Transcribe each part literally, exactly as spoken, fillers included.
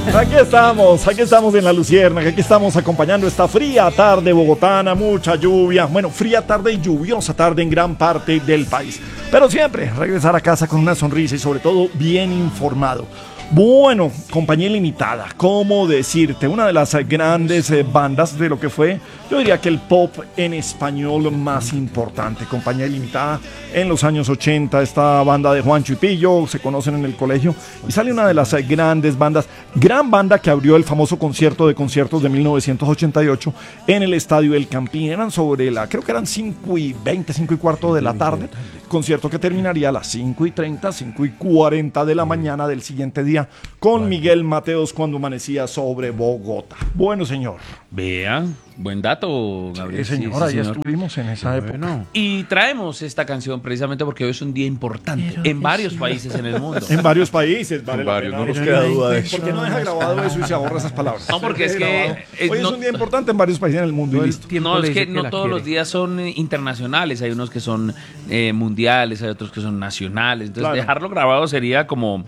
Aquí estamos, aquí estamos en La Luciérnaga, aquí estamos acompañando esta fría tarde bogotana, mucha lluvia, bueno, fría tarde y lluviosa tarde en gran parte del país. Pero siempre regresar a casa con una sonrisa y sobre todo bien informado. Bueno, Compañía Limitada, ¿cómo decirte? Una de las grandes eh, bandas de lo que fue, yo diría que el pop en español más importante. Compañía Limitada en los años ochenta, esta banda de Juancho y Pillo, se conocen en el colegio, y sale una de las eh, grandes bandas, gran banda que abrió el famoso concierto de conciertos de mil novecientos ochenta y ocho en el Estadio El Campín. Eran sobre la, creo que eran cinco y veinte, cinco y cuarto de la tarde, concierto que terminaría a las cinco y treinta, cinco y cuarenta de la mañana del siguiente día con Miguel Mateos cuando amanecía sobre Bogotá. Bueno, señor. Vea, buen dato, Gabriel. Sí, señor, sí, sí, ahí señor. Estuvimos en esa bueno. época. Y traemos esta canción precisamente porque hoy es un día importante Quiero en varios sí. países en el mundo. En varios países, vale en varios, pena, no nos queda duda de eso. ¿Por qué no deja grabado eso y se ahorra esas palabras? No, porque es que... Es, hoy no, es un día importante en varios países en el mundo. No, y listo. no es que, que no todos quiere. Los días son internacionales, hay unos que son eh, mundiales, hay otros que son nacionales. Entonces claro. dejarlo grabado sería como...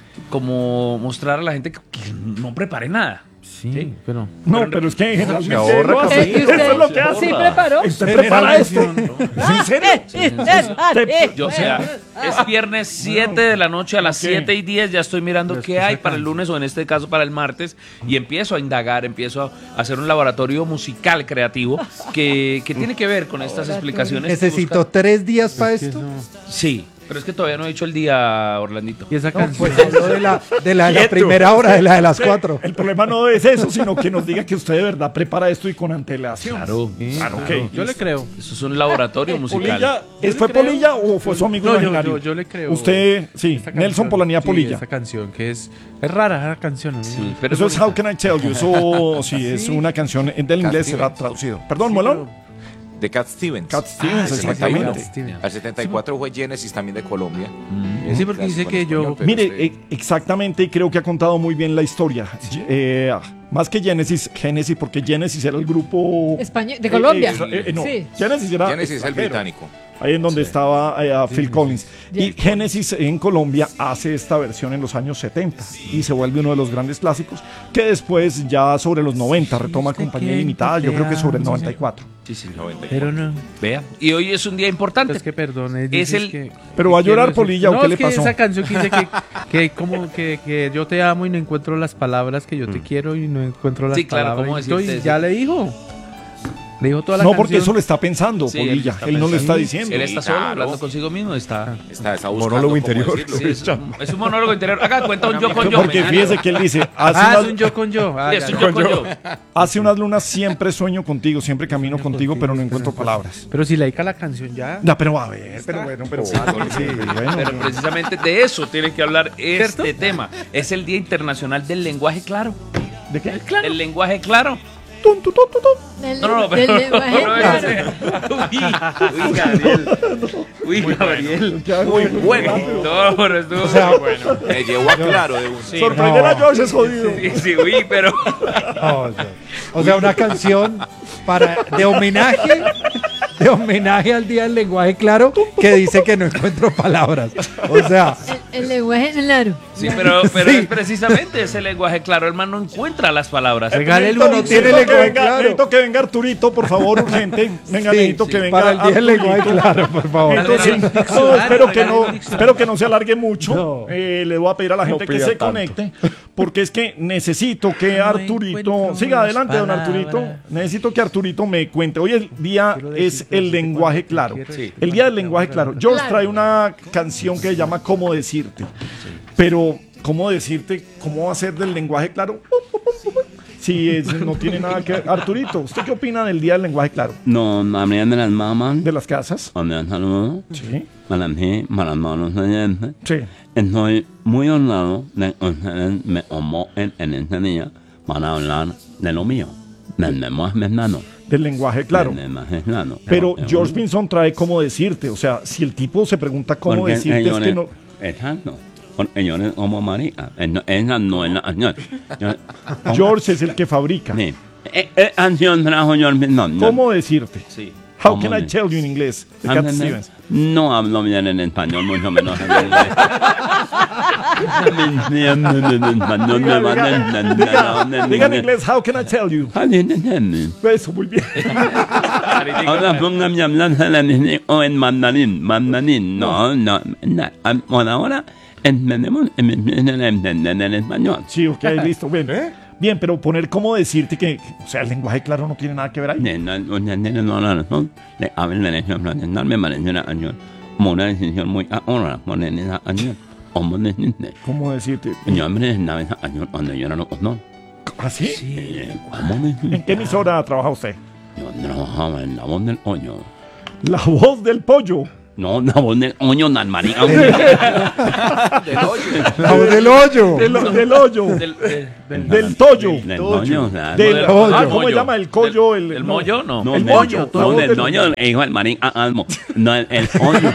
como mostrar a la gente que, que no prepare nada. Sí, sí, pero... No, pero, pero es que generalmente ahorra, no hace, eso es lo que hace. ¿Sí preparó? ¿Usted prepara esto? ¿En serio? Yo, o sea, es viernes siete de la noche, a las siete y diez ya estoy mirando qué hay para el lunes o en este caso para el martes y empiezo a indagar, empiezo a hacer un laboratorio musical creativo que, que tiene que ver con estas explicaciones. ¿Necesito tres días para esto? Sí. Pero es que todavía no he dicho el día, Orlandito. Y esa canción no, pues, de la, de la, de la primera hora, de la de las cuatro. El problema no es eso, sino que nos diga que usted de verdad prepara esto y con antelación. Claro, sí, claro, claro. Okay. Yo le creo. Eso es un laboratorio musical. Polilla, ¿Fue Polilla o fue su amigo no, imaginario? Yo, yo, yo le creo. Usted, sí, canción, Nelson Polanía Polilla. Sí, esa canción que es, es rara, esa canción. ¿No? Sí, pero eso es How Can I Tell You. Eso sí, es ¿Sí? una canción del inglés, será traducido. Perdón, sí, Molón. Pero... de Cat Stevens. Cat Stevens, ah, exactamente. Al setenta y cuatro fue Genesis también de Colombia. Mm. Sí, porque dice que yo... Mire, eh, exactamente, y creo que ha contado muy bien la historia. ¿Sí? Eh, más que Genesis, Genesis, porque Genesis era el grupo... Español, de Colombia. Eh, eh, eh, no, sí. Genesis era... Genesis es el británico. Ahí en donde sí. estaba eh, Phil sí, Collins. Sí. Y Genesis en Colombia hace esta versión en los años setenta y se vuelve uno de los grandes clásicos que después ya sobre los noventa retoma Compañía Limitada, yo creo que sobre el noventa y cuatro. Sí, sí, noventa y cuatro. Pero no. Vea. Y hoy es un día importante. Es que perdone. Es el... que, pero va a llorar Polilla no, o qué es le que pasó. Esa canción que dice que, que como que, que yo te amo y no encuentro las palabras, que yo te mm. quiero y no encuentro las sí, claro, palabras. ¿cómo decirte? Y ya le dijo. Le dijo toda la no, canción. porque eso lo está pensando, sí, Polilla. Él, él no lo está diciendo. Él está solo, claro. hablando consigo mismo. Está, está, está buscando monólogo interior. Sí, es, un, es un monólogo interior. Acá cuenta un yo con yo. Porque fíjese que él dice. Hace ah, unas, es un yo con yo. Ah, sí, es un yo con yo. Hace unas lunas siempre sueño contigo, siempre camino contigo, pero no encuentro palabras. Pero si le dedica la canción ya. No, pero a ver, pero bueno, pero sí, sí, bueno. Pero precisamente de eso tiene que hablar este ¿cierto? Tema. Es el Día Internacional del Lenguaje Claro. ¿De qué? Claro. El lenguaje claro. Tum, tum, tum, tum. Del, no, no, no, del pero, lenguaje no, claro. Uy, uy, Gabriel. Uy, muy Gabriel. Bueno. Muy bueno. No, pero estuvo o sea, muy bueno. Me llevó a claro de un sí. Sorprender no. a George es jodido. Sí, sí, uy, pero... Oh, o, sea, o sea, una canción para de homenaje... de homenaje al Día del Lenguaje Claro, que dice que no encuentro palabras. O sea... El, el lenguaje claro. Sí, pero, pero sí. es precisamente ese lenguaje claro. El man no encuentra las palabras. Regale el uno, tiene lenguaje venga, claro. Necesito que venga Arturito, por favor, urgente. Venga, sí, necesito sí, que venga para el Día del Lenguaje Claro, por favor. Entonces, no, espero, que no, espero que no se alargue mucho. No. Eh, le voy a pedir a la gente no que se tanto. conecte, porque es que necesito que no Arturito... Siga adelante, don Arturito. Necesito que Arturito me cuente. Hoy el día es el lenguaje claro. Sí. El Día del Lenguaje Claro. George trae una canción que se llama ¿Cómo decirte? Pero, ¿cómo decirte? ¿Cómo va a ser del lenguaje claro? Si es, no tiene nada que ver. Arturito, ¿usted qué opina del Día del Lenguaje Claro? No, habrían de las mamás. ¿De las casas? Saludos. Sí. Para mí, para los oyentes. Sí. Estoy muy honrado de que ustedes me convoquen en este día para hablar de lo mío. Del lenguaje claro. Del lenguaje claro. Del lenguaje claro. Pero George Pinson trae cómo decirte. O sea, si el tipo se pregunta cómo porque decirte, es que no. Exacto. Porque yo no como marica. Esa no es la canción. George es el que fabrica. Sí. ¿Qué canción trajo George Pinson? ¿Cómo decirte? Sí. How ¿Cómo can I de- tell you in inglés? De Ah, Cat no, no. Stevens. No hablo bien en español, mucho menos en inglés. En español me van a Diga, diga en inglés, how can I tell you? Eso, muy bien. Ahora póngame a hablar o en mandarín, mandarín, no, no, no, por ahora entendemos en el español. Sí, ok, listo, bien. Bien, pero poner cómo decirte que, o sea, el lenguaje claro no tiene nada que ver ahí. A ver, la decisión profesional me parece una año, como una decisión muy ahora, poner esa año, como decirte, ¿Cómo decirte? yo me estaba esa año cuando yo era no, no, ¿Así? ¿cómo decirte? ¿En qué emisora trabaja usted? Yo trabajaba en la voz del hoyo. La voz del pollo. No, la voz del hoyo, tan marica. La voz del hoyo. Del, del hoyo. Del, eh, del- Del tollo. Del hoyo, o sea, Del, del- ah, del ¿cómo se mollo. llama? El collo. El, ¿El no. mollo? No. no, el del- moño, la no, voz del del- hoyo, hijo del marica, almo. No, el, el hoyo.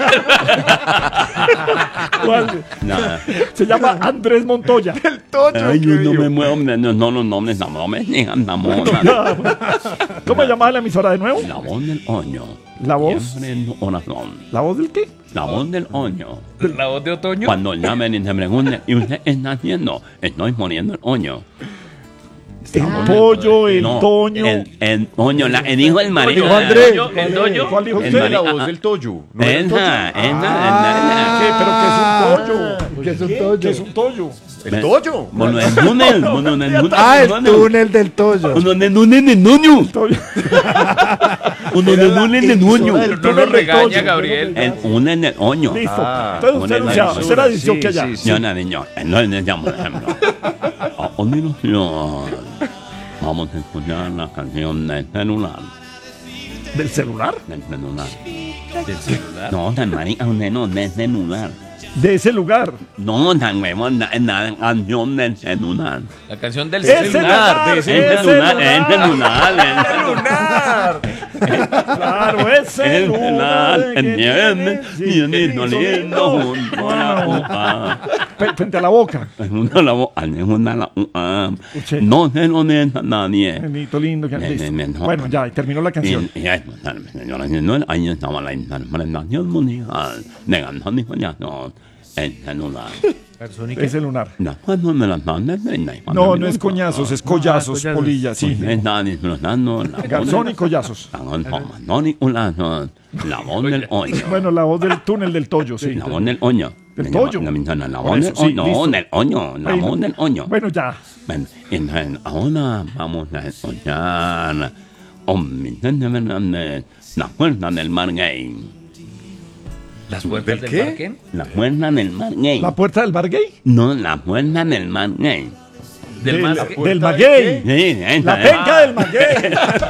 ¿Cuál? Nada. Se llama Andrés Montoya. El toyo. Ay, yo no me muevo, no, no, los nombres, no, no me digan, la voz, ¿Cómo se llamaba la emisora de nuevo? la voz del hoyo. La voz. Siempre en oración. ¿La voz del qué? La voz del hoyo. La voz de otoño. Cuando llamen y se pregunten, ¿y usted está haciendo? Estoy poniendo el hoyo. El pollo, el No, toño. El, el hoyo, la, el hijo del marica. Dijo Andrés. El doño, el doño. ¿Cuál dijo El usted? marica. La voz del Toyo. ¿no era el Esa, esa, Ah, ¿qué? ¿Pero qué es un pollo? ¿Qué es un ¿Qué toyo? es un toyo? El Toyo. Bueno, el túnel, bueno, el túnel. Ah, el túnel del toyo. Uno de túnel de nuño. Toyo. Uno de túnel de nuño. No lo túnel del regaña, toyo. Gabriel. El uno de oño. Listo. Ah, Entonces usted una anunciaba, censura. usted era dicho Sí, que allá. sí, sí. Yo no niño, no le llamo ejemplo. A continuación, vamos a escuchar la canción del celular. ¿Del celular? Del celular. Del celular. No, tan marica, un no, del celular. De ese lugar. No, tan huevón, la, la canción del celular. La canción del ¡El celular. celular! El celular, el celular, el Lunar. Claro, ese El celular, lugar. el nieve, lindo, lindo, junto a la boca. Pe- Frente a la boca. Junto a la boca, junto a la boca. Escuché. No se lo deja nadie. Benito lindo. que- Me- listo. me- me- Bueno, ya, y terminó la canción. Y, y ahí, señoras y señores, ahí estaba la interpretación musical de Gantón y Collazo, el celular. Ese lunar. No, cuando me las mandan, No, no es coñazos, es collazos, collazos. polilla, sí. Está disfrutando la Garzón y collazos. Garzón y collazos, la voz del hoyo. Bueno, la voz del túnel del toyo, sí. La voz del hoyo. ¿Del Me llama- toyo? La, la, la Por voz eso, del sí, hoyo. listo. No, del hoyo. La Bueno. voz del hoyo. Bueno, ya. Bueno, entonces, ahora vamos a escuchar Omnisciente Fernández, La Fuerza del Mar Gay. Las puertas del qué? parque. La Fuerza del Mar Gay. ¿La puerta del bar gay? No, La Fuerza del Mar Gay. Del más. del maguey. Sí, esa La es. penca del maguey.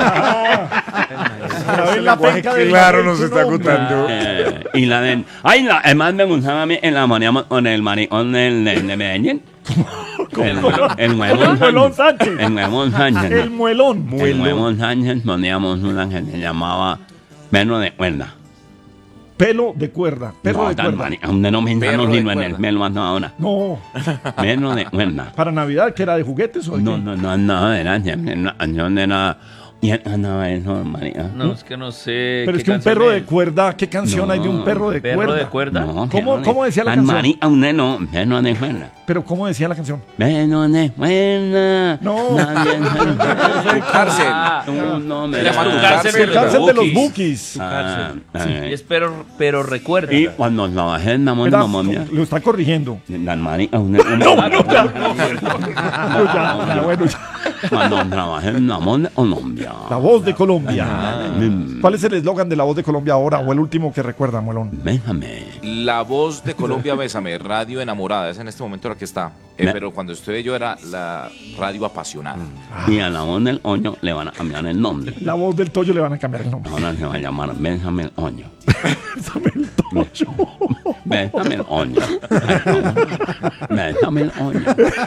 Ah, la, la penca del Claro, maguey, nos su está nombre. contando. Eh, y la de. Ay, la, además me gustaba a mí el amoríamos con el maricón del, del, de Medellín. El, el huevón El muelón Sánchez. El huevón Sánchez. El muelón. El huevón Sánchez poníamos una que se llamaba Perro de Cuerda. Pelo de cuerda. Perro no, de tan cuerda. marica, un no me Perro no de sino en el cuerda. pelo hasta ahora. No, Perro de Cuerda. para Navidad, que era de juguetes o de No, qué? no, no, no, era siempre una canción de la. Y él andaba eso, marica. No, es que no sé. Pero qué es que un canción perro de es. cuerda, ¿qué canción No, hay de un perro de ¿Perro cuerda? de cuerda? No, ¿Cómo- perro de- cómo decía la tan canción? marica, un no, perro de cuerda. Pero ¿cómo decía la canción? Perro de cuerda. No. Nadie se- Cárcel. Ah, No, no, me Se llama da- Tu Ah, cárcel de El los cárcel de los Bukis. bookies. Ah, Y es pero, pero recuerda. y cuando trabajé en la Era- monta momia, lo está corrigiendo. la marica, un- un- No, no, ya. No, ya, ya, bueno, ya. cuando trabajé en la monta Colombia. La voz de Colombia. Mm, ¿Cuál es el eslogan de la voz de Colombia ahora o el último que recuerda, Muelón? Déjame. La voz de Colombia, Bésame, radio enamorada, es en este momento la que está. Eh, Me- pero cuando estuve yo era la radio apasionada. Y a la voz del hoyo le van a cambiar el nombre. La voz del Toyo le van a cambiar el nombre. Ahora se va a llamar Bésame el hoyo. Bésame el Toyo. Bésame el hoyo. Bésame el hoyo.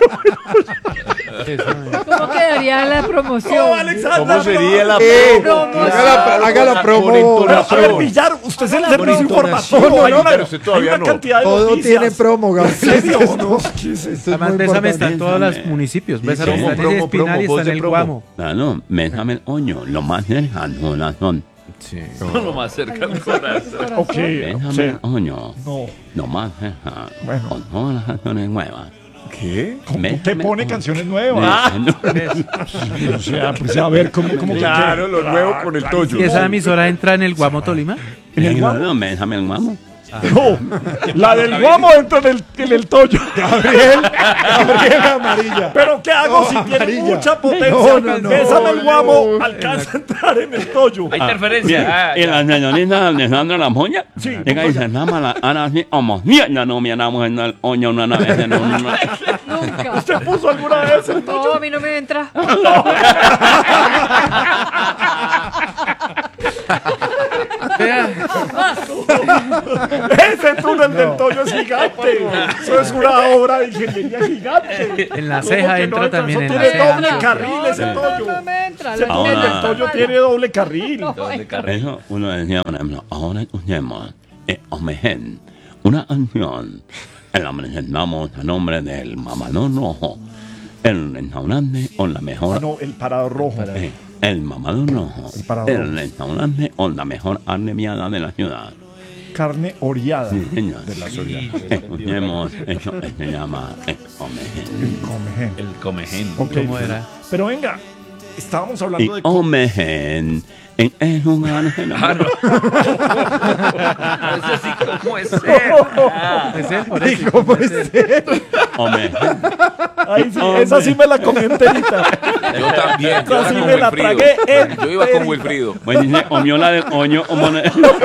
¿Cómo quedaría la promoción? ¿Cómo sería la Eh, Promoción. haga la, haga la promo. Pero, a ver, Villar, usted es el servicio informativo. Hay una, pero usted todavía hay una no. cantidad de Todo noticias. tiene promo, ¿En Gabriel. serio? No, ¿qué es esto? Esto es Además, muy Bésame importante. está en todos los municipios. Bésame promo, está en el promo, Espinal y promo, voz está en de el promo. Guamo. Claro, Bésame el hoyo. Lo más cercano son Sí. No, lo más cerca al corazón. Ok, Déjame, o sea, oño. no. No más deja. Bueno. Con todas las canciones nuevas. ¿Qué? ¿Cómo Me- te me- pone oh. canciones nuevas? No, O sea, pues a ver, ¿cómo, cómo que Claro, qué? lo nuevo con el Toyo. ¿Y esa emisora entra en el Guamo Tolima? ¿En el guamo? no, déjame el guamo. No, la del guamo entra en el, en el Toyo. Gabriel, Gabriel amarilla. Pero ¿qué hago si tiene amarilla. mucha potencia? No, no, no. Bésame el guamo, alcanza a entrar en el Toyo. Hay interferencia. Mira, Ah, y ya. la señorita Alejandra La Moya. Sí, Llega y dice, nada más, ahora sí, como mierda, no me enamoré en el oño una vez en un... Nunca. ¿Usted puso alguna vez el Toyo? No, a mí no me entra. Ese túnel del Toyo es gigante. Eso es una obra de ingeniería gigante. En la ¿Cómo ceja que entra no también, Eso en tiene la ceja. doble carril ese No, no, Toyo. no me entra. Ese La túnel Ahora- del Toyo tiene doble carril. ¿Dónde carrera? Eso uno decía, por ejemplo, ahora escuchemos eh, Omegen, una canción en la presentamos a nombre del Mamadón Rojo, el restaurante con la Ah, mejor... no, el parado rojo. eh, el Mamadón Rojo, El Parador. el restaurante con la mejor arneviada de la ciudad. Carne oreada. Sí, señor. Escuchemos, eso que se llama eh, Omegen. Comején. El comején. Ok. ¿Cómo era? Pero venga, estábamos Y hablando de... Omegen en el lugar de la... Eso sí, ¿cómo es ser? Ah, Es él, por eso. ¿Cómo es eso? Omegen. Ay, sí, esa sí me la comí enterita. Yo también. Yo Esa sí iba me con la Wilfrido. tragué Yo iba con enterita. Wilfrido. Pues dice, omiola del oño, omone...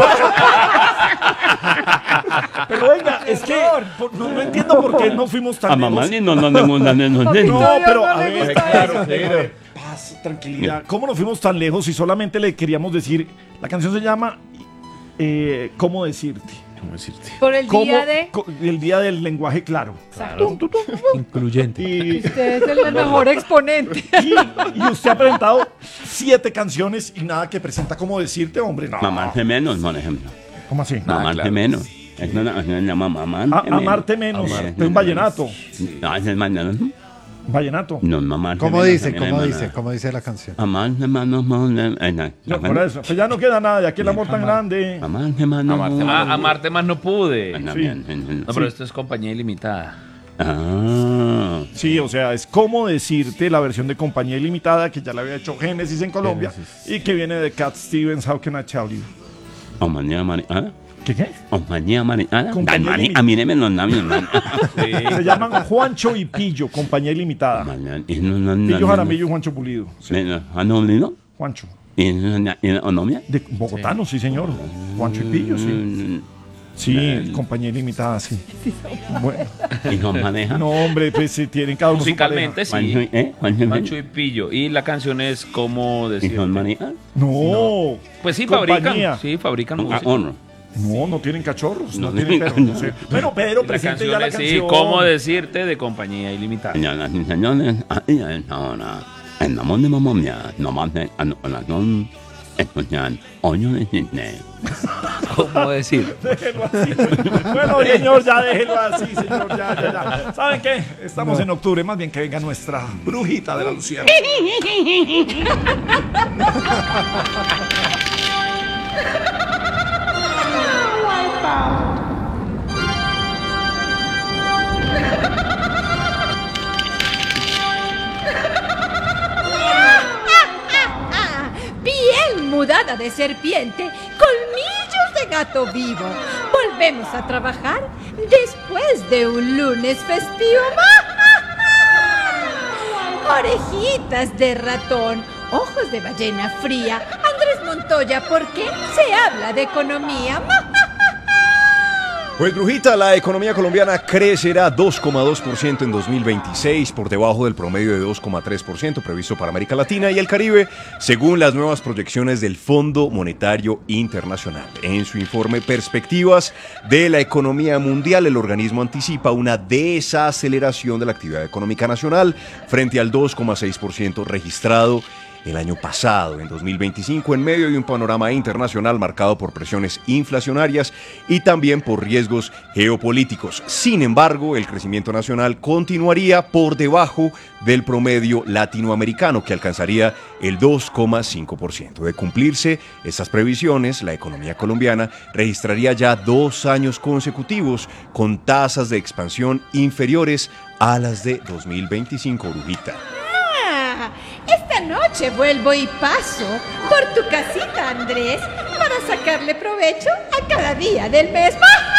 Pero venga, es que por- no, no entiendo por qué no fuimos tan A mamá lejos. ni no, no, no, no, no, no, no. No, pero a no me ver, gusta claro, eso. claro. Paz, tranquilidad. ¿Cómo nos fuimos tan lejos si solamente le queríamos decir, la canción se llama eh, ¿Cómo decirte? ¿Cómo decirte? Por el ¿Cómo- día de. co- el día del lenguaje claro. Exacto. Incluyente. Y, Usted es el mejor exponente. y, y usted ha presentado siete canciones y nada que presenta ¿Cómo decirte, hombre? No. Mamarte menos, por ejemplo. ¿Cómo así? Mamarte claro. menos. Es una canción que se llama Mamarte A- menos. amarte menos. Amarte Es un vallenato. No, es el vallenato. Vallenato. No, mamarte ¿Cómo menos dice? también ¿Cómo es dice? buena. ¿Cómo dice la canción? Amarte menos, amarte menos. No, por eso. Pues ya no queda nada de aquí el amor tan grande. Amarte menos. Amarte Ah, amarte más no pude. Bueno, Sí. bien, bien, bien. No, pero esto es compañía ilimitada. Ah. Sí, o sea, es como decirte la versión de Compañía Ilimitada que ya la había hecho Genesis en Colombia y que viene de Cat Stevens, How Can I Tell You. Compañía Mari... ¿Ah? ¿Qué qué? Compañía Mari... ¿Ah? Compañía Ay, Mari, Limitada. a mí me los labios, man. Se llaman Juancho y Pillo, Compañía Ilimitada. Mañana, y no, no, no, Pillo no, Jaramillo y Juancho Pulido. Sí, no. ¿Ah, no, no? Juancho. ¿Y no, y no, no, mía? De Bogotano, sí, señor. Juancho y Pillo, sí. Mm, Sí, Compañía Ilimitada, sí. Bueno, ¿Y nos maneja? no, hombre, pues sí, tienen cada uno su Musicalmente Juancho, sí. ¿eh? Juancho, Mancho y Pillo. Y la canción es como ¿Y decir. nos maneja? pareja. No. Pues sí, Compañía. fabrican. Sí, fabrican Ah, música. ¿o no? No, no tienen cachorros, no, No tienen tienen perros. No sé. cachorros. Bueno, Pedro, La presente ya canción la es, sí, canción. cómo decirte de compañía ilimitada. Señoras y señores, ahí es ahora. En la món de mamá mía, nomás de anotación, escuchan Oño de Disney. ¿Cómo decir? Déjenlo así. Bueno, señor, ya déjenlo así, señor. Ya, ya, ya. ¿Saben qué? Estamos en octubre, más bien que venga nuestra brujita de la Luciana. Piel mudada de serpiente, colmillos de gato vivo. Volvemos a trabajar después de un lunes festivo. Orejitas de ratón, ojos de ballena fría. Andrés Montoya, ¿por qué se habla de economía? Pues Brujita, la economía colombiana crecerá dos coma dos por ciento en dos mil veintiséis, por debajo del promedio de dos coma tres por ciento previsto para América Latina y el Caribe, según las nuevas proyecciones del Fondo Monetario Internacional. En su informe Perspectivas de la Economía Mundial, el organismo anticipa una desaceleración de la actividad económica nacional frente al dos coma seis por ciento registrado el año pasado, en dos mil veinticinco, en medio de un panorama internacional marcado por presiones inflacionarias y también por riesgos geopolíticos. Sin embargo, el crecimiento nacional continuaría por debajo del promedio latinoamericano, que alcanzaría el dos coma cinco por ciento. De cumplirse estas previsiones, la economía colombiana registraría ya dos años consecutivos con tasas de expansión inferiores a las de dos mil veinticinco, Brujita. Ah, esta noche vuelvo y paso por tu casita, Andrés, para sacarle provecho a cada día del mes.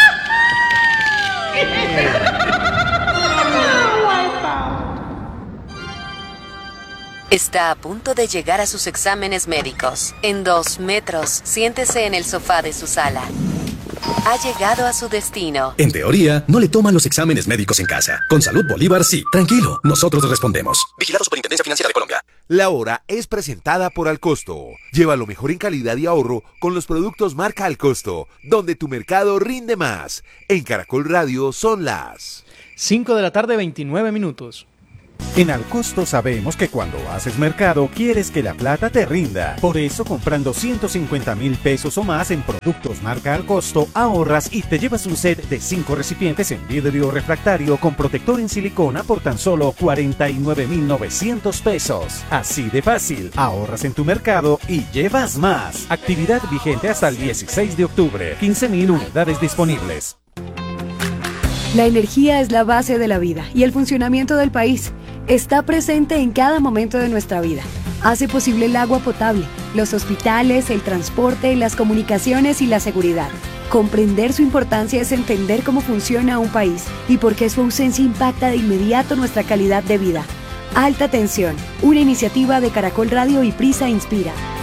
Está a punto de llegar a sus exámenes médicos. En dos metros, siéntese en el sofá de su sala. Ha llegado a su destino. En teoría, no le toman los exámenes médicos en casa. Con Salud Bolívar, sí. Tranquilo, nosotros respondemos. Vigilado Superintendencia Financiera de Colombia. La hora es presentada por Alcosto. Lleva lo mejor en calidad y ahorro con los productos marca Alcosto, donde tu mercado rinde más. En Caracol Radio son las cinco de la tarde, veintinueve minutos. En Alcosto sabemos que cuando haces mercado quieres que la plata te rinda. Por eso, comprando ciento cincuenta mil pesos o más en productos marca Alcosto, ahorras y te llevas un set de cinco recipientes en vidrio refractario con protector en silicona por tan solo cuarenta y nueve mil novecientos pesos. Así de fácil, ahorras en tu mercado y llevas más. Actividad vigente hasta el dieciséis de octubre. quince mil unidades disponibles. La energía es la base de la vida y el funcionamiento del país. Está presente en cada momento de nuestra vida. Hace posible el agua potable, los hospitales, el transporte, las comunicaciones y la seguridad. Comprender su importancia es entender cómo funciona un país y por qué su ausencia impacta de inmediato nuestra calidad de vida. Alta Tensión, una iniciativa de Caracol Radio y Prisa Inspira.